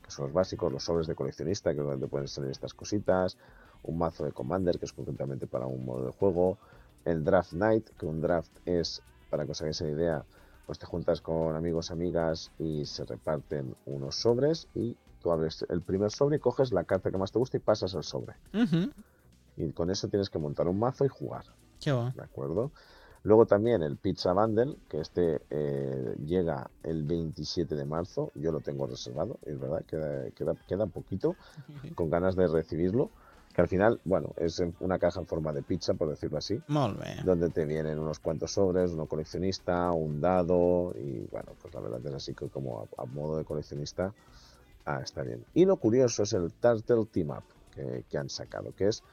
que son los básicos, los sobres de coleccionista, que es donde pueden salir estas cositas, un mazo de Commander, que es concretamente para un modo de juego, el Draft Night, que un draft es, para que os hagáis una idea, pues te juntas con amigos, amigas y se reparten unos sobres y tú abres el primer sobre y coges la carta que más te gusta y pasas el sobre. Y con eso tienes que montar un mazo y jugar. Qué bo. ¿De acuerdo? Luego también el Pizza Bundle, que llega el 27 de marzo. Yo lo tengo reservado, es verdad, queda poquito, con ganas de recibirlo. Que al final, bueno, es una caja en forma de pizza, por decirlo así. Molt bé. Donde te vienen unos cuantos sobres, uno coleccionista, un dado. Y bueno, pues la verdad es así que como a modo de coleccionista, está bien. Y lo curioso es el Turtle Team Up que han sacado, que es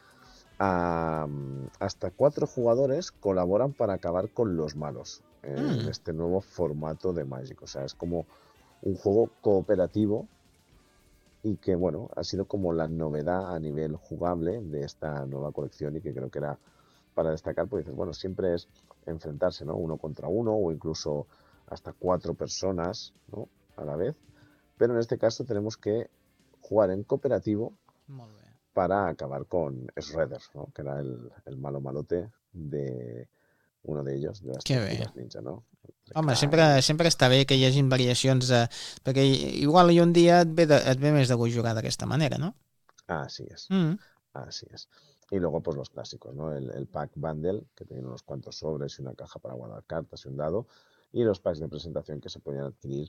hasta 4 jugadores colaboran para acabar con los malos en este nuevo formato de Magic. O sea, es como un juego cooperativo y que, bueno, ha sido como la novedad a nivel jugable de esta nueva colección y que creo que era para destacar, porque dices, bueno, siempre es enfrentarse, ¿no? Uno contra uno o incluso hasta 4 personas, ¿no? A la vez. Pero en este caso tenemos que jugar en cooperativo para acabar con Shredder, ¿no? Que era el malo malote de uno de ellos, de las Tortugas Ninja, ¿no? Home, sempre està bé que hi hagin variacions perquè igual un dia et ve més de gust jugar d'aquesta manera, ¿no? Así es. Así es. Y luego pues los clásicos, ¿no? El pack bundle, que tiene unos cuantos sobres y una caja para guardar cartas y un dado, y los packs de presentación que se podían adquirir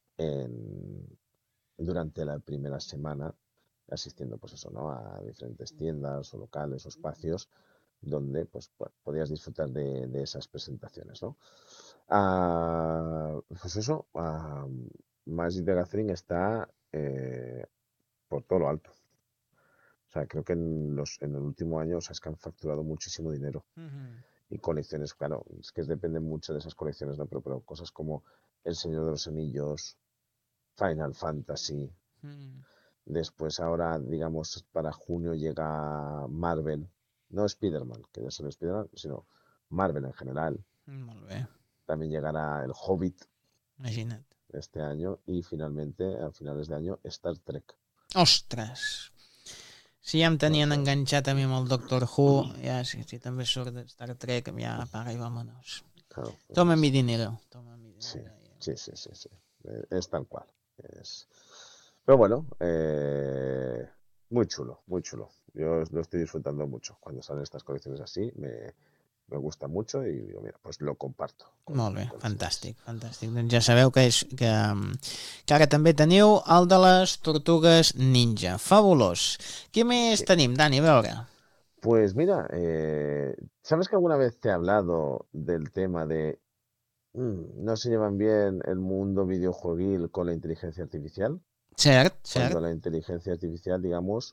durante la primera semana, asistiendo pues eso, ¿no? A diferentes tiendas o locales o espacios donde pues podías disfrutar de esas presentaciones, ¿no? Pues eso, Magic the Gathering está por todo lo alto. O sea, creo que en el último año, o sea, es que han facturado muchísimo dinero. Y colecciones, claro, es que dependen mucho de esas colecciones, ¿no? Pero cosas como El Señor de los Anillos, Final Fantasy. Después ahora, digamos, para junio llega Marvel. No Spider-Man, que ya sale Spider-Man, sino Marvel en general. Molt bé. También llegará El Hobbit. Imagina't. Este año. Y finalmente, a finales de año, Star Trek. Ostres! Si ja em tenien enganxat a mi amb el Doctor Who, ja si també surt de Star Trek, ja apaga y vámonos. Claro, pues, toma mi dinero. Sí. Es tal cual. Pero bueno, muy chulo, muy chulo. Yo lo estoy disfrutando mucho. Cuando salen estas colecciones así, me gusta mucho i digo, mira, pues lo comparto. Molt bé, fantàstic. Doncs ja sabeu que ara també teniu el de les Tortugues Ninja. Fabulós. Què més tenim, Dani? A veure. Pues mira, ¿sabes que alguna vez te he hablado del tema de no se llevan bien el mundo videojueguil con la inteligencia artificial? Cert. Cuando la inteligencia artificial, digamos,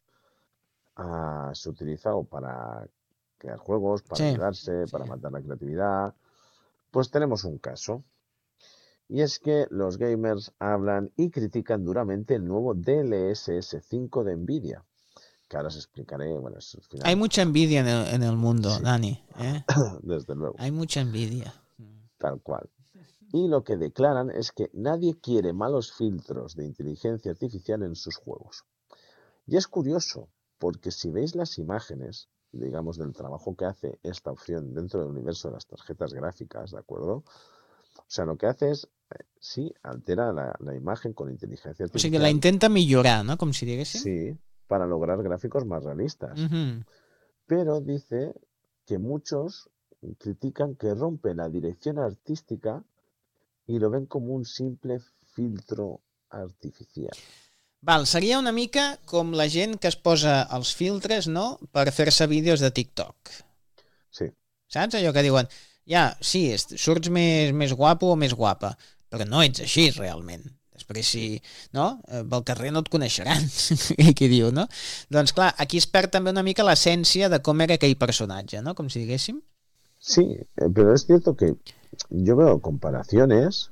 se utiliza o para crear juegos, para ayudarse, para matar la creatividad. Pues tenemos un caso. Y es que los gamers hablan y critican duramente el nuevo DLSS 5 de Nvidia. Que ahora os explicaré. Bueno, es al final... Hay mucha envidia en el mundo, Dani. Desde luego. Hay mucha envidia. Tal cual. Y lo que declaran es que nadie quiere malos filtros de inteligencia artificial en sus juegos. Y es curioso, porque si veis las imágenes, digamos, del trabajo que hace esta opción dentro del universo de las tarjetas gráficas, ¿de acuerdo? O sea, lo que hace es, sí, altera la imagen con inteligencia artificial. O sigui que la intenta millorar, ¿no? Com si diguéssim. Sí, para lograr gráficos más realistas. Pero dice que muchos critican que rompe la dirección artística y lo ven como un simple filtro artificial. Val, seria una mica com la gent que es posa els filtres, no?, per fer-se vídeos de TikTok. Sí. Saps? Allò que diuen, sí, surts més guapo o més guapa, però no ets així realment. Després si, no?, pel carrer no et coneixeran. Qui diu, no? Doncs clar, aquí es perd també una mica l'essència de com era aquell personatge, no?, com si diguéssim. Sí, pero es cierto que yo veo comparaciones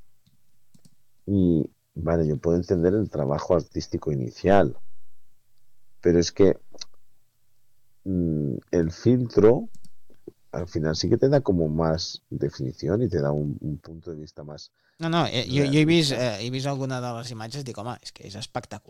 y, vale, yo puedo entender el trabajo artístico inicial, pero es que el filtro al final sí que te da como más definición y te da un punto de vista más... No, jo he vist alguna de les imatges i dic, home, és que és espectacular.